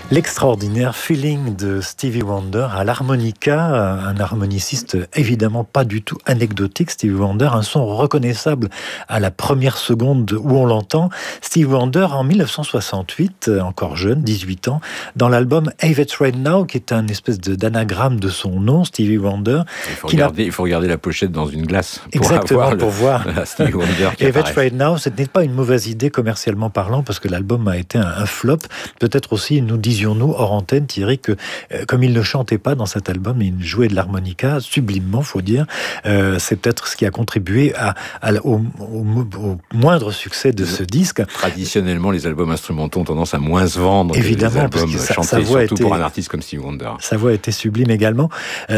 L'extraordinaire feeling de Stevie Wonder à l'harmonica, un harmoniciste évidemment pas du tout anecdotique, Stevie Wonder, un son reconnaissable à la première seconde où on l'entend. Stevie Wonder en 1968, encore jeune, 18 ans, dans l'album Hey That's Right Now, qui est un espèce d'anagramme de son nom, Stevie Wonder. Il faut regarder la pochette dans une glace pour voir Stevie Wonder qui Hey That's Right Now. Ce n'est pas une mauvaise idée commercialement parlant, parce que l'album a été un flop. Peut-être aussi, nous disions nous hors antenne, Thierry, que comme il ne chantait pas dans cet album, il jouait de l'harmonica sublimement, faut dire. C'est peut-être ce qui a contribué au moindre succès de ce disque. Traditionnellement, les albums instrumentaux ont tendance à moins se vendre évidemment, que les albums chantés, surtout pour un artiste comme Stevie Wonder. Sa voix était sublime également.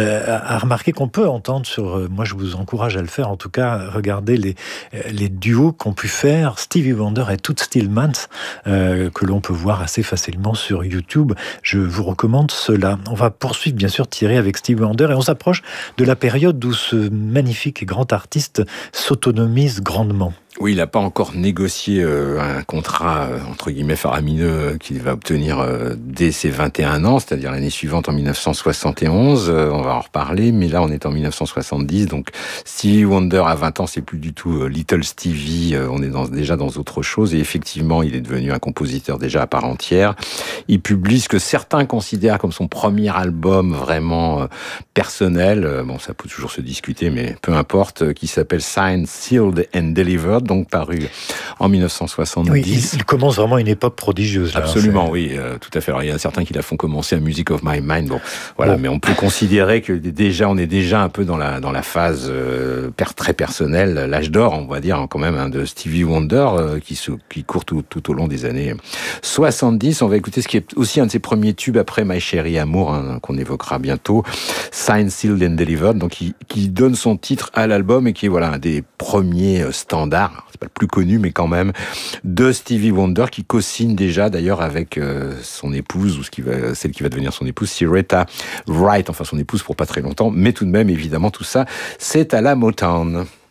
À remarquer qu'on peut entendre moi je vous encourage à le faire, en tout cas, regardez les duos qu'ont pu faire Stevie Wonder et Toots Thielemans, que l'on peut voir assez facilement sur YouTube. Je vous recommande cela. On va poursuivre bien sûr, Thierry, avec Stevie Wonder, et on s'approche de la période où ce magnifique et grand artiste s'autonomise grandement. Oui, il n'a pas encore négocié un contrat, entre guillemets, faramineux qu'il va obtenir dès ses 21 ans, c'est-à-dire l'année suivante, en 1971. On va en reparler, mais là, on est en 1970. Donc, Stevie Wonder, à 20 ans, c'est plus du tout Little Stevie. On est déjà dans autre chose. Et effectivement, il est devenu un compositeur déjà à part entière. Il publie ce que certains considèrent comme son premier album vraiment personnel. Bon, ça peut toujours se discuter, mais peu importe, qui s'appelle Signed, Sealed and Delivered, donc paru en 1970. Oui, il commence vraiment une époque prodigieuse. Là, absolument, oui, tout à fait. Alors, il y en a certains qui la font commencer à Music of My Mind. Bon, voilà, mais on peut considérer que on est déjà un peu dans la phase très personnelle, l'âge d'or, on va dire quand même, de Stevie Wonder, qui court tout au long des années 70. On va écouter ce qui est aussi un de ses premiers tubes après My Chérie Amour, qu'on évoquera bientôt, Signed, Sealed and Delivered, donc qui donne son titre à l'album et qui est un des premiers standards. C'est pas le plus connu, mais quand même, de Stevie Wonder, qui co-signe déjà d'ailleurs avec son épouse, ou celle qui va devenir son épouse, Syreeta Wright, enfin son épouse pour pas très longtemps, mais tout de même, évidemment, tout ça, c'est à la Motown.